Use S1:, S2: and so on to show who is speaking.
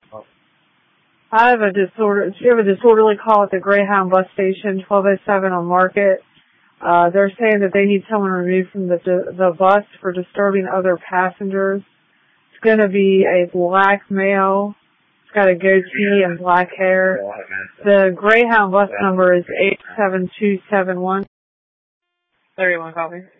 S1: I have a disorderly call at the Greyhound bus station, 1207 on Market. They're saying that they need someone removed from the bus for disturbing other passengers. It's going to be a black male. It's got a goatee and black hair. The Greyhound bus number is 87271. 31 copy.